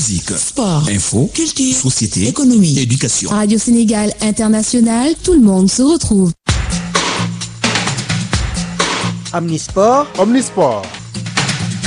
musique, sport, info, culture, société, économie, éducation. Radio Sénégal International, tout le monde se retrouve. Omnisport. Omnisport.